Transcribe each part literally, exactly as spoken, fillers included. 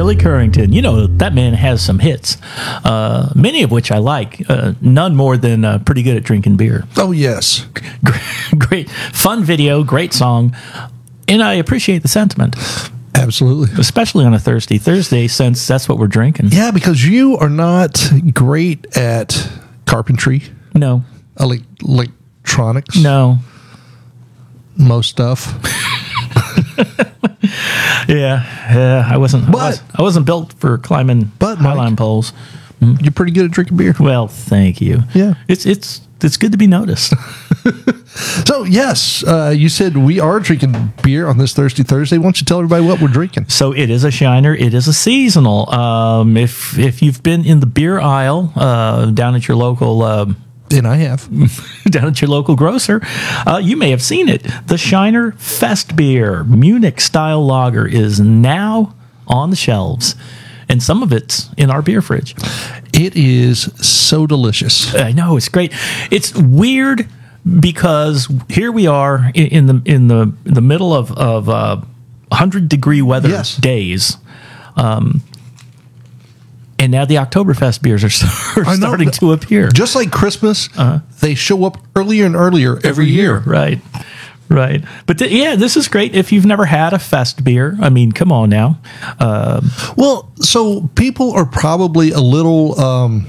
Billy Currington. You know, that man has some hits, uh, many of which I like, uh, none more than uh, Pretty Good at Drinking Beer. Oh, yes. Great, fun video, great song, and I appreciate the sentiment. Absolutely. Especially on a Thirsty Thursday, since that's what we're drinking. Yeah, because you are not great at carpentry. No. Ele- electronics. No. Most stuff. yeah, yeah. I wasn't. But, I, was, I wasn't built for climbing but highline poles. You're pretty good at drinking beer. Well, thank you. Yeah, it's it's it's good to be noticed. So yes, uh, you said we are drinking beer on this Thirsty Thursday. Why don't you tell everybody what we're drinking? So it is a Shiner. It is a seasonal. Um, if if you've been in the beer aisle uh, down at your local. Um, And I have. down at your local grocer, uh, you may have seen it. The Shiner Fest Beer Munich style lager is now on the shelves, and some of it's in our beer fridge. It is so delicious. I know, it's great. It's weird because here we are in, in the in the the middle of of uh, one hundred degree weather yes. days. Um, And now the Oktoberfest beers are, start, are starting to appear. Just like Christmas, uh-huh. they show up earlier and earlier every, every year. year. Right, right. But th- yeah, this is great. If you've never had a fest beer, I mean, come on now. Um, well, so people are probably a little um,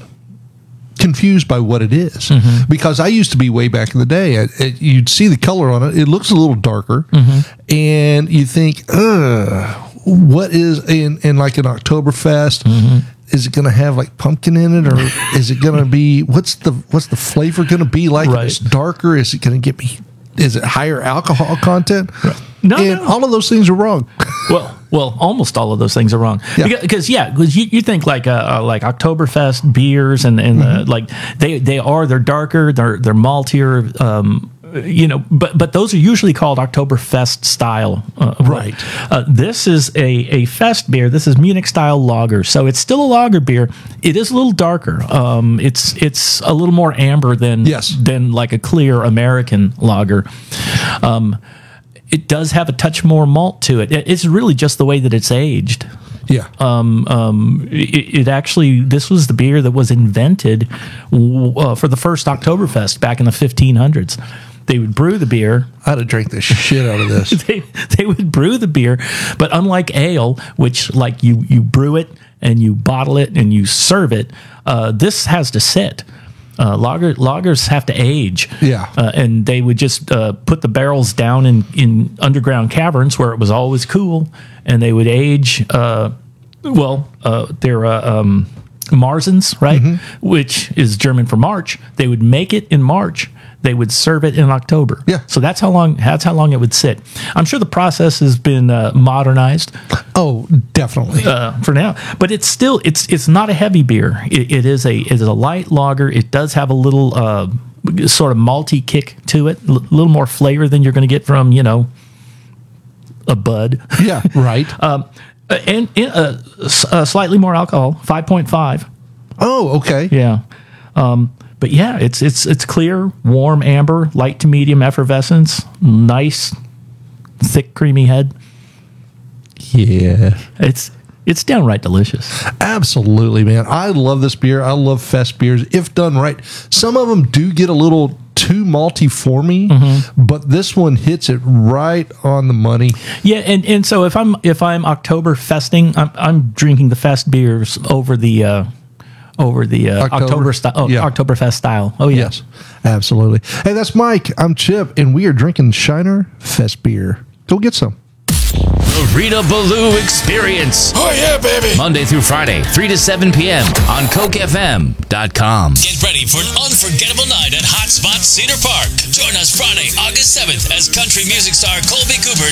confused by what it is. Mm-hmm. Because I used to be way back in the day. It, it, you'd see the color on it. It looks a little darker. Mm-hmm. And you think, ugh, what is in, in like an Oktoberfest? Mm-hmm. Is it going to have like pumpkin in it, or is it going to be what's the what's the flavor going to be like? Right. If it's darker, is it going to get me? Is it higher alcohol content? Right. No, and no, all of those things are wrong. well, well, almost all of those things are wrong. Yeah. Because, because yeah, because you, you think like uh, like Oktoberfest beers and and mm-hmm. uh, like they they are they're darker, they're they're maltier. Um, You know, but but those are usually called Oktoberfest style, uh, right? Uh, this is a, a fest beer. This is Munich style lager, so it's still a lager beer. It is a little darker. Um, it's it's a little more amber than yes. than like a clear American lager. Um, it does have a touch more malt to it. It's really just the way that it's aged. Yeah. Um, um, it, it actually, this was the beer that was invented uh, for the first Oktoberfest back in the fifteen hundreds. They would brew the beer. I'd have drank the shit out of this. they they would brew the beer, but unlike ale, which like you you brew it and you bottle it and you serve it, uh, this has to sit. Uh, lager lagers have to age. Yeah, uh, and they would just uh, put the barrels down in, in underground caverns where it was always cool, and they would age. Uh, well, uh, they're uh, um, Marzens, right? Mm-hmm. Which is German for March. They would make it in March. They would serve it in October. Yeah. So that's how long. That's how long it would sit. I'm sure the process has been uh, modernized. Oh, definitely. Uh, for now, but it's still it's it's not a heavy beer. It, it is a it is a light lager. It does have a little uh, sort of malty kick to it. A L- little more flavor than you're going to get from you know a Bud. Yeah. Right. um, and, and uh, uh, slightly more alcohol, five point five. Oh, okay. Yeah. Um, But yeah, it's it's it's clear, warm amber, light to medium effervescence, nice, thick, creamy head. Yeah, it's it's downright delicious. Absolutely, man. I love this beer. I love fest beers if done right. Some of them do get a little too malty for me, mm-hmm. but this one hits it right on the money. Yeah, and, and so if I'm if I'm October festing, I'm I'm drinking the fest beers over the. Uh, Over the uh, October, October style, oh, yeah. Oktoberfest style. Oh, yeah. Yes, absolutely. Hey, that's Mike. I'm Chip, and we are drinking Shiner Fest beer. Go get some. The Rita Ballou Experience. Oh, yeah, baby. Monday through Friday, three to seven p.m. on Coke F M dot com. Get ready for an unforgettable night at Hotspot Cedar Park. Join us Friday, August seventh, as country music star Colby Cooper